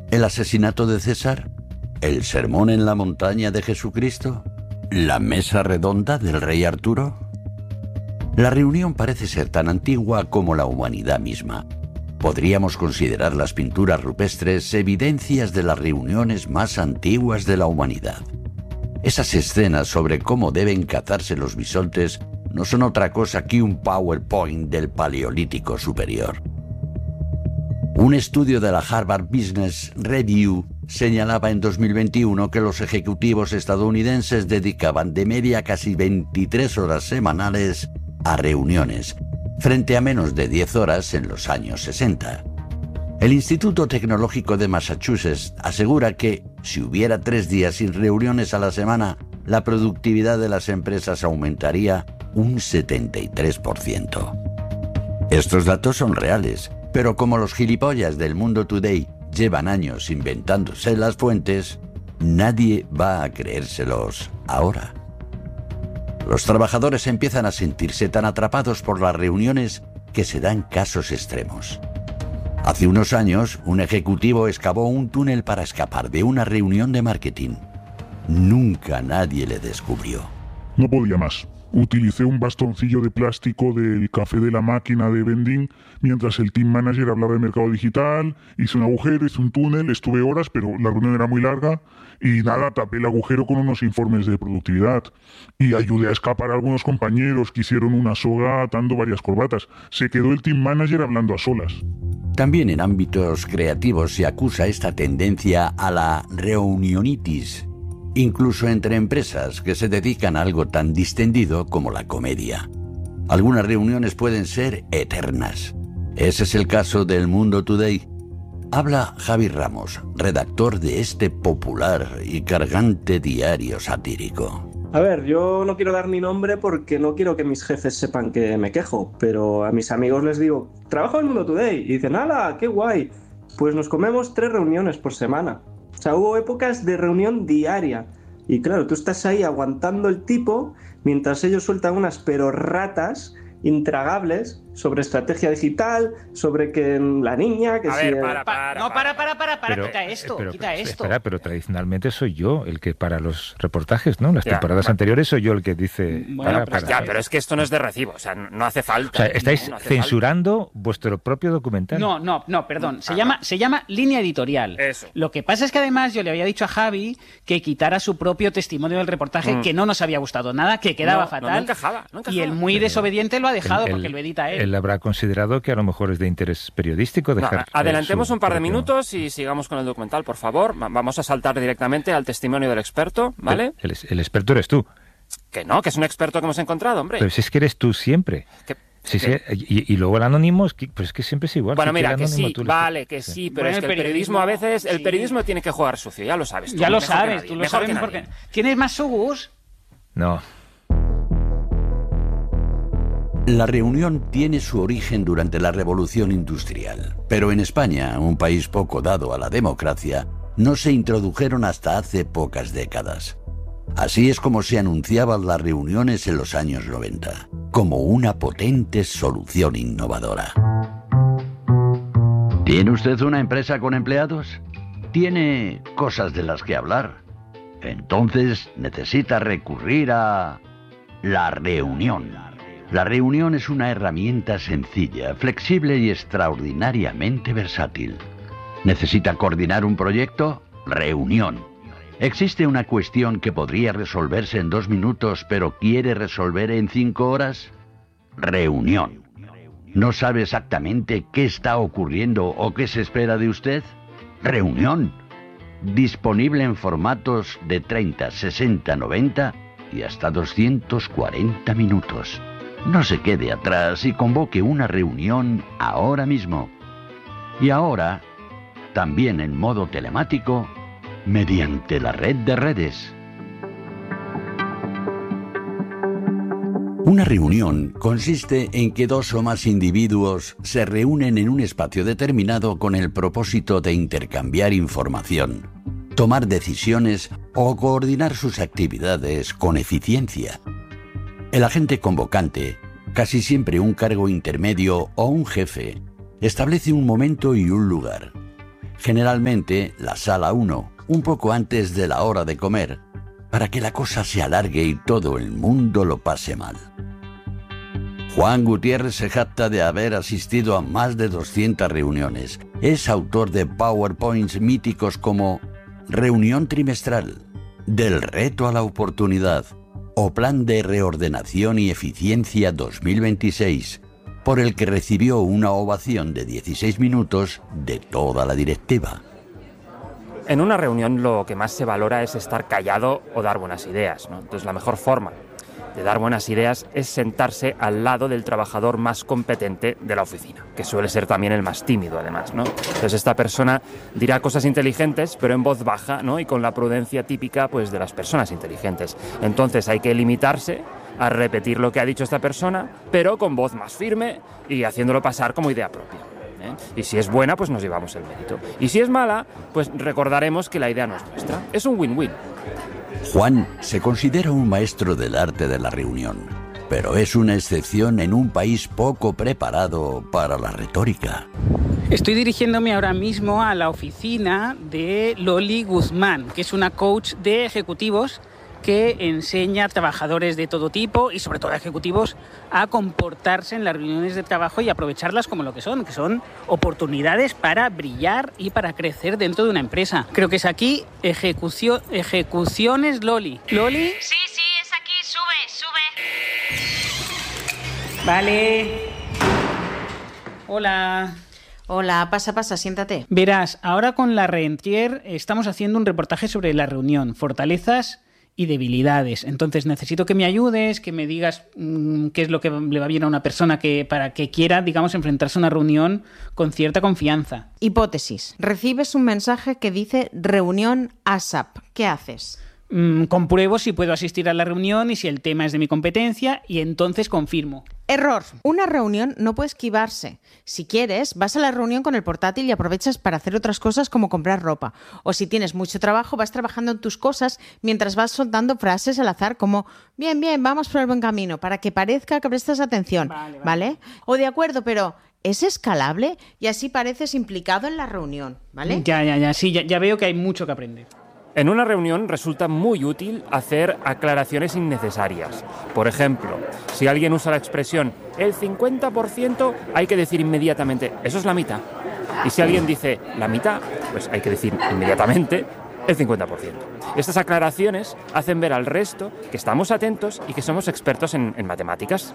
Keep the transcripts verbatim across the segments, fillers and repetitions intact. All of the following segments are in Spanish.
¿El asesinato de César? ¿El sermón en la montaña de Jesucristo? ¿La mesa redonda del rey Arturo? La reunión parece ser tan antigua como la humanidad misma. Podríamos considerar las pinturas rupestres evidencias de las reuniones más antiguas de la humanidad. Esas escenas sobre cómo deben cazarse los bisontes no son otra cosa que un PowerPoint del Paleolítico superior. Un estudio de la Harvard Business Review señalaba en dos mil veintiuno que los ejecutivos estadounidenses dedicaban de media casi veintitrés horas semanales a reuniones, frente a menos de diez horas en los años sesenta. El Instituto Tecnológico de Massachusetts asegura que, si hubiera tres días sin reuniones a la semana, la productividad de las empresas aumentaría un setenta y tres por ciento. Estos datos son reales, pero como los gilipollas del Mundo Today llevan años inventándose las fuentes, nadie va a creérselos ahora. Los trabajadores empiezan a sentirse tan atrapados por las reuniones que se dan casos extremos. Hace unos años, un ejecutivo excavó un túnel para escapar de una reunión de marketing. Nunca nadie le descubrió. No podía más. Utilicé un bastoncillo de plástico del café de la máquina de vending mientras el team manager hablaba de mercado digital. Hice un agujero, hice un túnel, estuve horas, pero la reunión era muy larga y nada, tapé el agujero con unos informes de productividad y ayudé a escapar a algunos compañeros que hicieron una soga atando varias corbatas. Se quedó el team manager hablando a solas. También en ámbitos creativos se acusa esta tendencia a la reunionitis, incluso entre empresas que se dedican a algo tan distendido como la comedia. Algunas reuniones pueden ser eternas. Ese es el caso del Mundo Today. Habla Javi Ramos, redactor de este popular y cargante diario satírico. A ver, yo no quiero dar mi nombre porque no quiero que mis jefes sepan que me quejo, pero a mis amigos les digo, trabajo en el Mundo Today, y dicen, ¡hala, qué guay! Pues nos comemos tres reuniones por semana. O sea, hubo épocas de reunión diaria. Y claro, tú estás ahí aguantando el tipo mientras ellos sueltan unas pero ratas intragables sobre estrategia digital, sobre que la niña... que a si ver, para, para, No, para, para, para, para, Pero, quita esto, pero, quita pero, esto. Espera, pero tradicionalmente soy yo el que para los reportajes, ¿no? Las Ya, temporadas bueno. anteriores soy yo el que dice... Bueno, para, pero para. Ya, pero es que esto no es de recibo, o sea, no hace falta. O sea, estáis no hace censurando vuestro propio documental. No, no, no, perdón. Se Ah, llama, no. se llama línea editorial. Eso. Lo que pasa es que además yo le había dicho a Javi que quitara su propio testimonio del reportaje, Mm. que no nos había gustado nada, que quedaba No, no, fatal. no encajaba, no encajaba. Y el muy desobediente lo ha dejado porque lo edita él. Él habrá considerado que a lo mejor es de interés periodístico No, dejar... adelantemos su un par de propio- minutos y sigamos con el documental, por favor. Va- Vamos a saltar directamente al testimonio del experto, ¿vale? El, el- el experto eres tú. Que no, que es un experto que hemos encontrado, hombre. Pero si es que eres tú siempre. Que- Sí, sí, que- y, y luego el anónimo, es que, pues es que siempre es igual. Bueno, Si mira, el que anónimo sí, tú le- vale, que sí, pero Bueno, es que el el periodismo a veces, el sí. periodismo tiene que jugar sucio, ya lo sabes tú. Ya lo mejor que sabes, nadie, tú lo mejor sabes que mejor nadie. que... ¿Tienes más subus? No. La reunión tiene su origen durante la Revolución Industrial, pero en España, un país poco dado a la democracia, no se introdujeron hasta hace pocas décadas. Así es como se anunciaban las reuniones en los años noventa, como una potente solución innovadora. ¿Tiene usted una empresa con empleados? ¿Tiene cosas de las que hablar? Entonces necesita recurrir a la reunión. La reunión es una herramienta sencilla, flexible y extraordinariamente versátil. ¿Necesita coordinar un proyecto? Reunión. ¿Existe una cuestión que podría resolverse en dos minutos pero quiere resolver en cinco horas? Reunión. ¿No sabe exactamente qué está ocurriendo o qué se espera de usted? Reunión. Disponible en formatos de treinta, sesenta, noventa y hasta doscientos cuarenta minutos. No se quede atrás y convoque una reunión ahora mismo. Y ahora, también en modo telemático, mediante la red de redes. Una reunión consiste en que dos o más individuos se reúnen en un espacio determinado con el propósito de intercambiar información, tomar decisiones o coordinar sus actividades con eficiencia. El agente convocante, casi siempre un cargo intermedio o un jefe, establece un momento y un lugar. generalmente la sala uno, un poco antes de la hora de comer, para que la cosa se alargue y todo el mundo lo pase mal. Juan Gutiérrez se jacta de haber asistido a más de doscientas reuniones. Es autor de PowerPoints míticos como Reunión Trimestral, Del Reto a la Oportunidad o Plan de Reordenación y Eficiencia dos mil veintiséis, por el que recibió una ovación de dieciséis minutos de toda la directiva. En una reunión lo que más se valora es estar callado o dar buenas ideas, ¿no? Entonces la mejor forma de dar buenas ideas es sentarse al lado del trabajador más competente de la oficina, que suele ser también el más tímido además, ¿no? Entonces esta persona dirá cosas inteligentes, pero en voz baja, ¿no? Y con la prudencia típica, pues, de las personas inteligentes. Entonces hay que limitarse a repetir lo que ha dicho esta persona, pero con voz más firme y haciéndolo pasar como idea propia, ¿eh? Y si es buena, pues nos llevamos el mérito. Y si es mala, pues recordaremos que la idea no es nuestra. Es un win-win. Juan se considera un maestro del arte de la reunión, pero es una excepción en un país poco preparado para la retórica. Estoy dirigiéndome ahora mismo a la oficina de Loli Guzmán, que es una coach de ejecutivos que enseña a trabajadores de todo tipo y sobre todo a ejecutivos a comportarse en las reuniones de trabajo y aprovecharlas como lo que son, que son oportunidades para brillar y para crecer dentro de una empresa. Creo que es aquí ejecución, Ejecuciones Loli. ¿Loli? Sí, sí, es aquí, sube, sube. Vale. Hola. Hola, pasa, pasa, siéntate. Verás, ahora con la Rentier estamos haciendo un reportaje sobre la reunión, fortalezas y debilidades. Entonces necesito que me ayudes, que me digas mmm, qué es lo que le va bien a una persona que, para que quiera, digamos, enfrentarse a una reunión con cierta confianza. Hipótesis. Recibes un mensaje que dice reunión ASAP. ¿Qué haces? Mm, compruebo si puedo asistir a la reunión y si el tema es de mi competencia y entonces confirmo. Error. Una reunión no puede esquivarse. Si quieres, vas a la reunión con el portátil y aprovechas para hacer otras cosas como comprar ropa. O si tienes mucho trabajo, vas trabajando en tus cosas mientras vas soltando frases al azar como bien, bien, vamos por el buen camino, para que parezca que prestas atención. Vale, vale. ¿Vale? O de acuerdo, pero es escalable y así pareces implicado en la reunión, ¿vale? Ya, ya, ya. Sí, ya, ya veo que hay mucho que aprender. En una reunión resulta muy útil hacer aclaraciones innecesarias. Por ejemplo, si alguien usa la expresión el cincuenta por ciento, hay que decir inmediatamente, eso es la mitad. Y si alguien dice la mitad, pues hay que decir inmediatamente el cincuenta por ciento. Estas aclaraciones hacen ver al resto que estamos atentos y que somos expertos en, en matemáticas.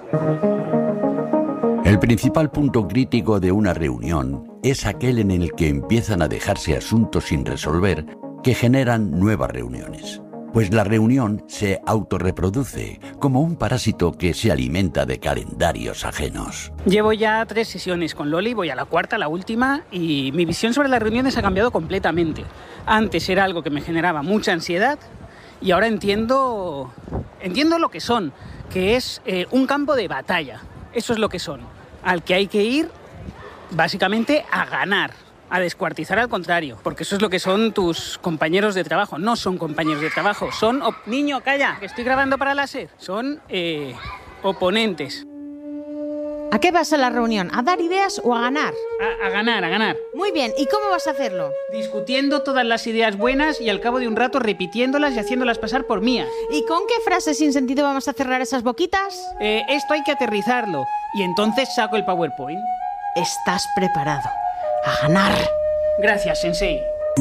El principal punto crítico de una reunión es aquel en el que empiezan a dejarse asuntos sin resolver que generan nuevas reuniones. Pues la reunión se autorreproduce como un parásito que se alimenta de calendarios ajenos. Llevo ya tres sesiones con Loli, voy a la cuarta, la última, y mi visión sobre las reuniones ha cambiado completamente. Antes era algo que me generaba mucha ansiedad y ahora entiendo, entiendo lo que son, que es eh, un campo de batalla. Eso es lo que son, al que hay que ir básicamente a ganar. A descuartizar al contrario, porque eso es lo que son tus compañeros de trabajo. No son compañeros de trabajo, son... Op- Niño, calla, que estoy grabando para la SER. Son eh, oponentes. ¿A qué vas a la reunión? ¿A dar ideas o a ganar? A, a ganar, a ganar. Muy bien, ¿y cómo vas a hacerlo? Discutiendo todas las ideas buenas y al cabo de un rato repitiéndolas y haciéndolas pasar por mías. ¿Y con qué frases sin sentido vamos a cerrar esas boquitas? Eh, esto hay que aterrizarlo. Y entonces saco el PowerPoint. Estás preparado. ¡A ganar! Gracias, Sensei.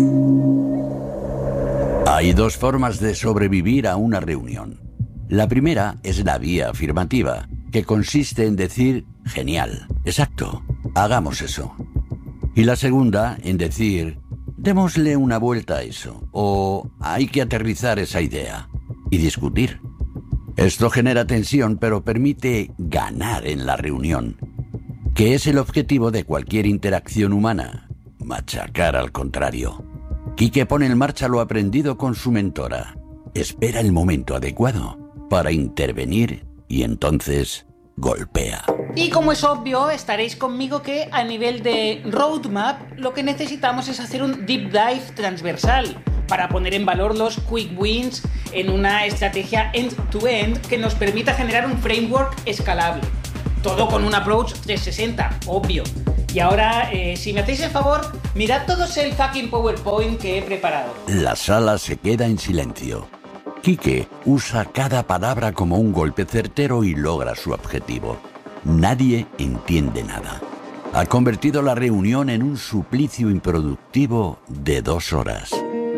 Hay dos formas de sobrevivir a una reunión. La primera es la vía afirmativa, que consiste en decir genial, exacto, hagamos eso. Y la segunda en decir démosle una vuelta a eso, o hay que aterrizar esa idea y discutir. Esto genera tensión, pero permite ganar en la reunión, que es el objetivo de cualquier interacción humana, machacar al contrario. Quique pone en marcha lo aprendido con su mentora. Espera el momento adecuado para intervenir y entonces golpea. Y como es obvio, estaréis conmigo que a nivel de roadmap lo que necesitamos es hacer un deep dive transversal para poner en valor los quick wins en una estrategia end-to-end que nos permita generar un framework escalable. Todo con un approach trescientos sesenta, obvio. Y ahora, eh, si me hacéis el favor, mirad todos el fucking PowerPoint que he preparado. La sala se queda en silencio. Quique usa cada palabra como un golpe certero y logra su objetivo. Nadie entiende nada. Ha convertido la reunión en un suplicio improductivo de dos horas.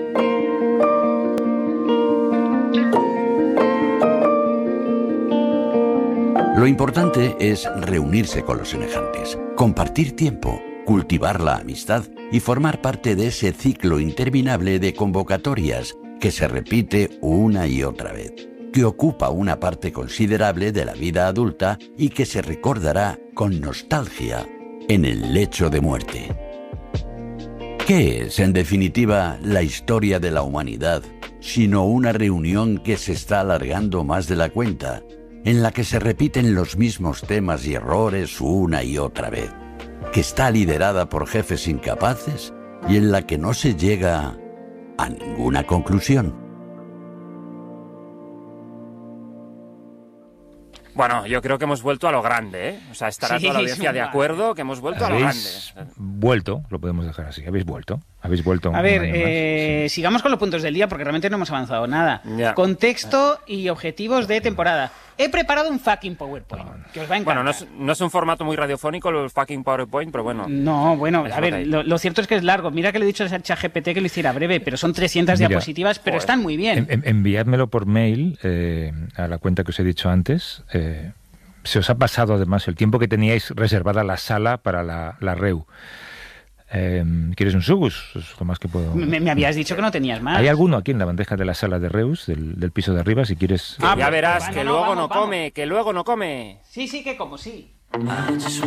Lo importante es reunirse con los semejantes, compartir tiempo, cultivar la amistad y formar parte de ese ciclo interminable de convocatorias que se repite una y otra vez, que ocupa una parte considerable de la vida adulta y que se recordará con nostalgia en el lecho de muerte. ¿Qué es, en definitiva, la historia de la humanidad, sino una reunión que se está alargando más de la cuenta, en la que se repiten los mismos temas y errores una y otra vez, que está liderada por jefes incapaces y en la que no se llega a ninguna conclusión? Bueno, yo creo que hemos vuelto a lo grande, ¿eh? O sea, estará Sí, toda la audiencia de vale. acuerdo que hemos vuelto a lo grande. Habéis vuelto, lo podemos dejar así, habéis vuelto. Habéis vuelto A un ver, año más, eh, sí. sigamos con los puntos del día porque realmente no hemos avanzado nada. Ya. Contexto y objetivos de temporada. He preparado un fucking PowerPoint, que os va a encantar. Bueno, no es, no es un formato muy radiofónico el fucking PowerPoint, pero bueno. No, bueno, Es a lo que ver, hay. lo, lo cierto es que es largo. Mira que le he dicho al ChatGPT que lo hiciera breve, pero son trescientas Mira, diapositivas, pero joder. están muy bien. En- en- enviádmelo por mail eh, a la cuenta que os he dicho antes. Eh, se os ha pasado además el tiempo que teníais reservada la sala para la, la REU. Eh, ¿Quieres un sugus? Es lo más que puedo... Me, me habías dicho que no tenías más. Hay alguno aquí en la bandeja de la sala de Reus, del, del piso de arriba, si quieres... Ah, Ya pues, verás vamos, que no, luego vamos, no vamos. come, que luego no come. Sí, sí, que como sí.